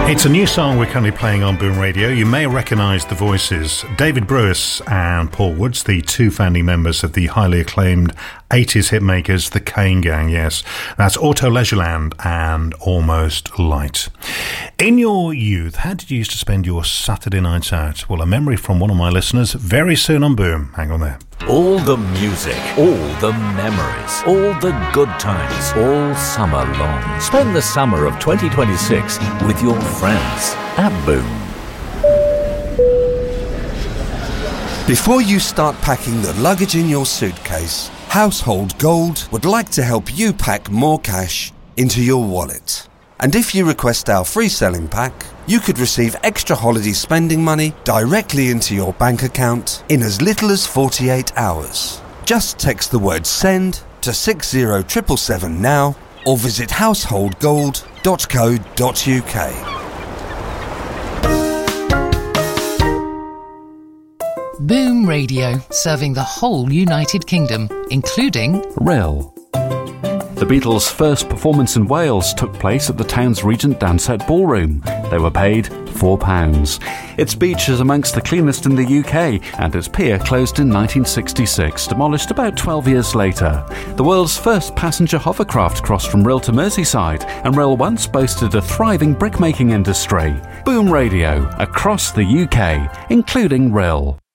It's a new song we're currently playing on Boom Radio. You may recognise the voices. David Brewis and Paul Woods, the two founding members of the highly acclaimed 80s hitmakers, the Kane Gang, yes. That's Auto Leisureland and Almost Light. In your youth, how did you used to spend your Saturday nights out? Well, a memory from one of my listeners very soon on Boom. Hang on there. All the music, all the memories, all the good times, all summer long. Spend the summer of 2026 with your friends at Boom. Before you start packing the luggage in your suitcase, Household Gold would like to help you pack more cash into your wallet. And if you request our free selling pack, you could receive extra holiday spending money directly into your bank account in as little as 48 hours. Just text the word SEND to 60777 now or visit householdgold.co.uk. Boom Radio, serving the whole United Kingdom, including Rhyl. The Beatles' first performance in Wales took place at the town's Regent Danset Ballroom. They were paid £4. Its beach is amongst the cleanest in the UK, and its pier closed in 1966, demolished about 12 years later. The world's first passenger hovercraft crossed from Rhyl to Merseyside, and Rhyl once boasted a thriving brickmaking industry. Boom Radio, across the UK, including Rhyl.